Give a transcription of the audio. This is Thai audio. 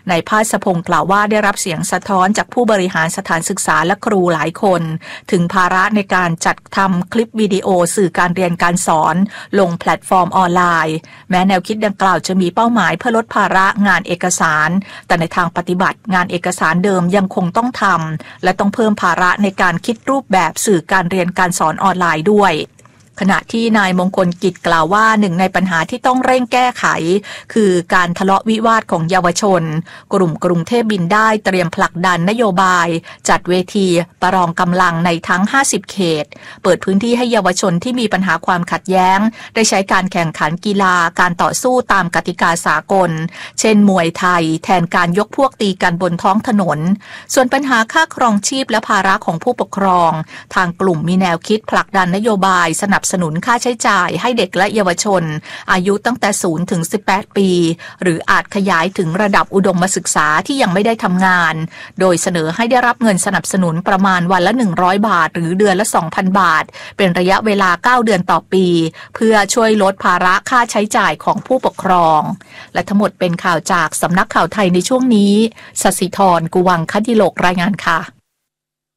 นายภาสพงศ์กล่าวว่าได้รับเสียงสะท้อนจากผู้บริหารสถานศึกษาและครูหลายคนถึงภาระในการจัดทำคลิปวิดีโอสื่อการเรียนการสอนลงแพลตฟอร์มออนไลน์แม้แนวคิดดังกล่าวจะมีเป้าหมายเพื่อลดภาระงานเอกสารแต่ในทางปฏิบัติงานเอกสารเดิมยังคงต้องทำและต้องเพิ่มภาระในการคิดรูปแบบสื่อการเรียนการสอนออนไลน์ด้วยขณะที่นายมงคลกิจกล่าวว่าหนึ่งในปัญหาที่ต้องเร่งแก้ไขคือการทะเลาะวิวาทของเยาวชนกลุ่มกรุงเทพบินได้เตรียมผลักดันนโยบายจัดเวทีประลองกำลังในทั้ง50เขตเปิดพื้นที่ให้เยาวชนที่มีปัญหาความขัดแย้งได้ใช้การแข่งขันกีฬาการต่อสู้ตามกติกาสากลเช่นมวยไทยแทนการยกพวกตีกันบนท้องถนนส่วนปัญหาค่าครองชีพและภาระของผู้ปกครองทางกลุ่มมีแนวคิดผลักดันนโยบายสนับสนุนค่าใช้จ่ายให้เด็กและเยาวชนอายุตั้งแต่0ถึง18ปีหรืออาจขยายถึงระดับอุดมศึกษาที่ยังไม่ได้ทำงานโดยเสนอให้ได้รับเงินสนับสนุนประมาณวันละ100บาทหรือเดือนละ 2,000 บาทเป็นระยะเวลา9เดือนต่อปีเพื่อช่วยลดภาระค่าใช้จ่ายของผู้ปกครองและทั้งหมดเป็นข่าวจากสำนักข่าวไทยในช่วงนี้ศศิธร กุวังคดิโลกรายงานค่ะ